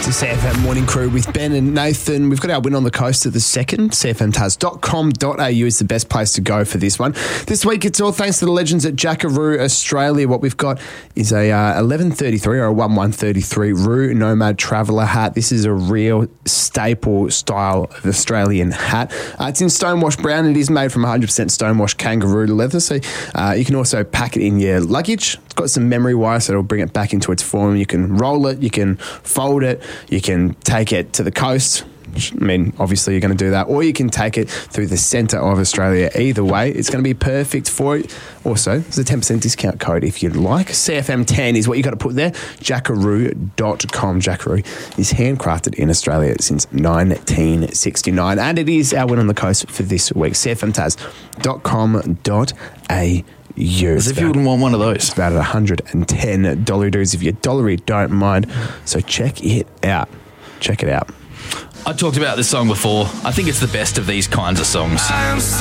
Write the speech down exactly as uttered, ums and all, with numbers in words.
It's a C F M Morning Crew with Ben and Nathan. We've got our win on the coast of the second. C F M Taz dot com dot a u is the best place to go for this one. This week, it's all thanks to the legends at Jackaroo Australia. What we've got is a uh, eleven thirty-three or a eleven thirty-three Roo Nomad Traveller hat. This is a real staple style of Australian hat. Uh, it's in stonewash brown. It is made from one hundred percent stonewash kangaroo leather. So uh, you can also pack it in your luggage. It's got some memory wire, so it'll bring it back into its form. You can roll it. You can fold it. You can take it to the coast. I mean, obviously you're going to do that. Or you can take it through the centre of Australia. Either way, it's going to be perfect for it. Also, there's a ten percent discount code if you'd like. C F M ten is what you got to put there. Jackaroo dot com. Jackaroo is handcrafted in Australia since nineteen sixty-nine. And it is our win on the coast for this week. C F M Taz dot com dot a u. As if you wouldn't want one of those. It's about one hundred ten dollar dues if you dollary don't mind. So check it out. Check it out. I talked about this song before. I think it's the best of these kinds of songs. I am so